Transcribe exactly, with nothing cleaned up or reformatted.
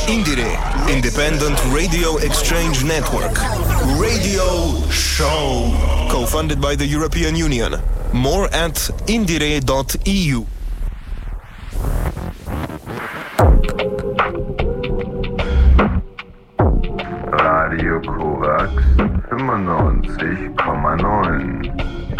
Indiere, Independent Radio Exchange Network. Radio Show. Co-funded by the European Union. More at indire dot e u. Radio Kovacs fünfundneunzig Komma neun.